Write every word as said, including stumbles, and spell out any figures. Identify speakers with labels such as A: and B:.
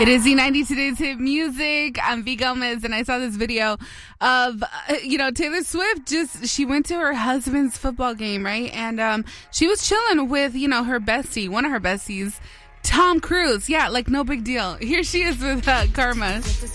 A: It is Z ninety Today's Hit Music. I'm V Gomez, and I saw this video of, uh, you know, Taylor Swift. Just she went to her husband's football game, right? And um, she was chilling with, you know, her bestie, one of her besties, Tom Cruise. Yeah, like no big deal. Here she is with uh, Karma.